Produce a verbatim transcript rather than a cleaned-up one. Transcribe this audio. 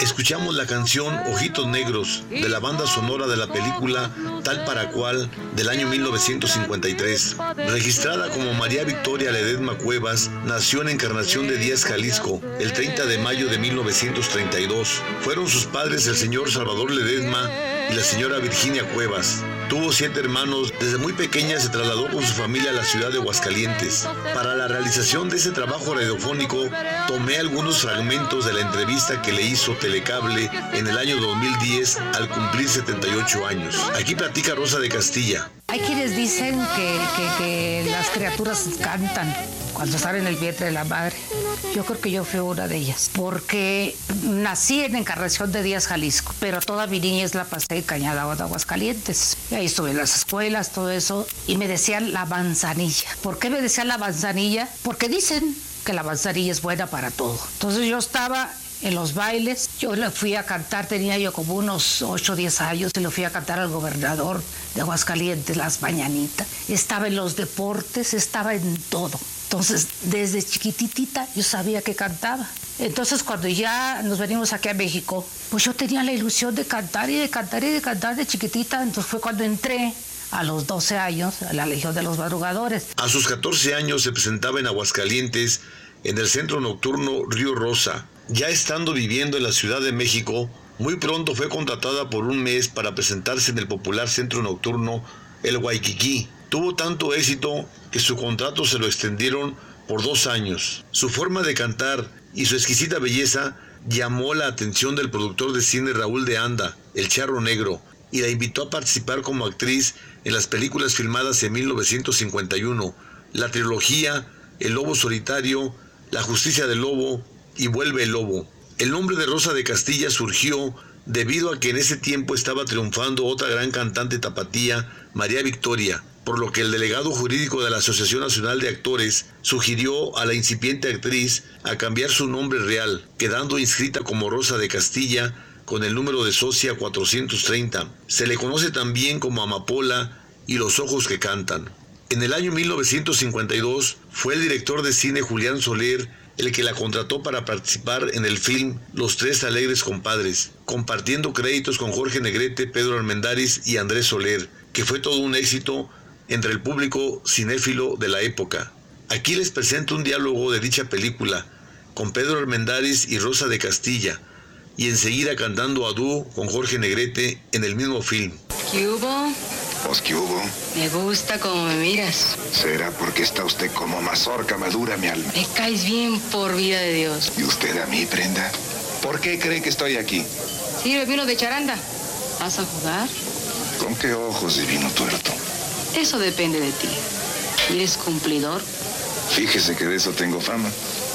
escuchamos la canción Ojitos Negros de la banda sonora de la película Tal para Cual del año mil novecientos cincuenta y tres. Registrada como María Victoria Ledesma Cuevas, nació en Encarnación de Díaz, Jalisco, el treinta de mayo de mil novecientos treinta y dos. Fueron sus padres el señor Salvador Ledesma y la señora Virginia Cuevas. Tuvo siete hermanos. Desde muy pequeña se trasladó con su familia a la ciudad de Aguascalientes. Para la realización de ese trabajo radiofónico, tomé algunos fragmentos de la entrevista que le hizo Telecable en el año dos mil diez al cumplir setenta y ocho años. Aquí platica Rosa de Castilla. Hay quienes dicen que, que, que las criaturas cantan cuando están en el vientre de la madre. Yo creo que yo fui una de ellas, porque nací en Encarnación de Díaz, Jalisco, pero toda mi niñez la pasé en Cañada de Aguascalientes. Y ahí estuve en las escuelas, todo eso, y me decían la manzanilla. ¿Por qué me decían la manzanilla? Porque dicen que la manzanilla es buena para todo. Entonces yo estaba en los bailes, yo le fui a cantar, tenía yo como unos ocho o diez años, y le fui a cantar al gobernador de Aguascalientes las mañanitas. Estaba en los deportes, estaba en todo. Entonces, desde chiquititita yo sabía que cantaba. Entonces, cuando ya nos venimos aquí a México, pues yo tenía la ilusión de cantar y de cantar y de cantar de chiquitita. Entonces fue cuando entré a los doce años a la Legión de los Madrugadores. A sus catorce años se presentaba en Aguascalientes, en el Centro Nocturno Río Rosa. Ya estando viviendo en la Ciudad de México, muy pronto fue contratada por un mes para presentarse en el popular Centro Nocturno El Waikiki. Tuvo tanto éxito que su contrato se lo extendieron por dos años. Su forma de cantar y su exquisita belleza llamó la atención del productor de cine Raúl de Anda, el Charro Negro, y la invitó a participar como actriz en las películas filmadas en mil novecientos cincuenta y uno, la trilogía El Lobo Solitario, La Justicia del Lobo y Vuelve el Lobo. El nombre de Rosa de Castilla surgió debido a que en ese tiempo estaba triunfando otra gran cantante tapatía, María Victoria, por lo que el delegado jurídico de la Asociación Nacional de Actores sugirió a la incipiente actriz a cambiar su nombre real, quedando inscrita como Rosa de Castilla con el número de socia cuatrocientos treinta. Se le conoce también como Amapola y Los Ojos que Cantan. En el año mil novecientos cincuenta y dos fue el director de cine Julián Soler el que la contrató para participar en el film Los Tres Alegres Compadres, compartiendo créditos con Jorge Negrete, Pedro Armendáriz y Andrés Soler, que fue todo un éxito entre el público cinéfilo de la época. Aquí les presento un diálogo de dicha película, con Pedro Armendáriz y Rosa de Castilla, y enseguida cantando a dúo con Jorge Negrete en el mismo film. ¿Qué hubo? Pues, ¿qué hubo? Me gusta como me miras. ¿Será porque está usted como mazorca madura, mi alma? Me caes bien por vida de Dios. ¿Y usted a mí, prenda? ¿Por qué cree que estoy aquí? Sirve vino de charanda. ¿Vas a jugar? ¿Con qué ojos de vino tuerto? Eso depende de ti. ¿Eres cumplidor? Fíjese que de eso tengo fama.